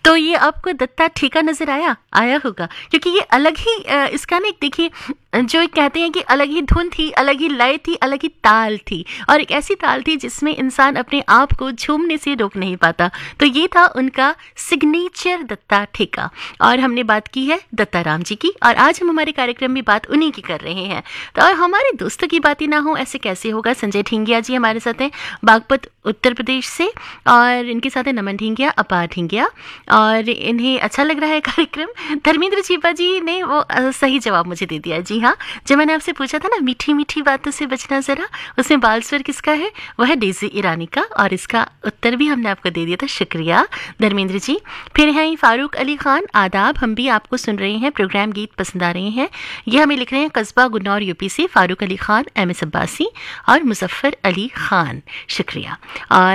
तो ये आपको दत्ता ठेका नजर आया होगा, क्योंकि ये अलग ही इसका ना, एक देखिए, जो कहते हैं कि अलग ही धुन थी, अलग ही लय थी, अलग ही ताल थी, और एक ऐसी ताल थी जिसमें इंसान अपने आप को झूमने से रोक नहीं पाता। तो ये था उनका सिग्नेचर दत्ता ठेका। और हमने बात की है दत्ता राम जी की, और आज हम हमारे कार्यक्रम में बात उन्हीं की कर रहे हैं। तो और हमारे दोस्तों की बात ही ना हो ऐसे कैसे होगा। संजय ढींगिया जी हमारे साथ हैं बागपत उत्तर प्रदेश से, और इनके साथ है नमन ढींगिया, अपार ढींगिया, और इन्हें अच्छा लग रहा है कार्यक्रम। धर्मेंद्र चीपा जी ने वो सही जवाब मुझे दे दिया। जी हाँ, जब मैंने आपसे पूछा था ना मीठी मीठी बातों से बचना जरा, उसमें बाल स्वर किसका है, वह है डेजी ईरानी का, और इसका उत्तर भी हमने आपको दे दिया था। शुक्रिया धर्मेंद्र जी। फिर हैं फारूक अली खान, आदाब, हम भी आपको सुन रहे हैं, प्रोग्राम गीत पसंद आ रहे हैं। ये हमें लिख रहे हैं कस्बा गुन्नौर यूपी से फारूक अली खान, एम एस अब्बासी और मुजफ्फर अली खान, शुक्रिया। और